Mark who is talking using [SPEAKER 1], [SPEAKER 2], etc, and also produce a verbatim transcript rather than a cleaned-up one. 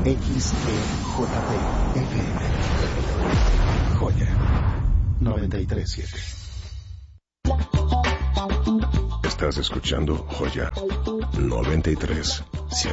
[SPEAKER 1] X E J P F M. Joya noventa y tres punto siete.
[SPEAKER 2] Estás escuchando Joya noventa y tres.